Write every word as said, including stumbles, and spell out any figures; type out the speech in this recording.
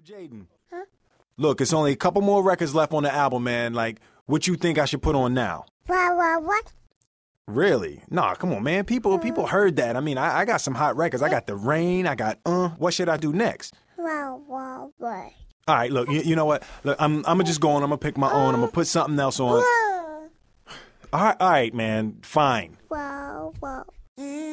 Jaden. Huh? Look, it's only a couple more records left on the album, man. Like, what you think I should put on now? What, what, what? Really? Nah, come on, man. People people heard that. I mean, I, I got some hot records. I got The Rain. I got, uh, what should I do next? What, what, what? All right, look, you, you know what? Look, I'm, I'm going to just go on. I'm going to pick my own. I'm going to put something else on. All right, all right, man. Fine. Wow, wow.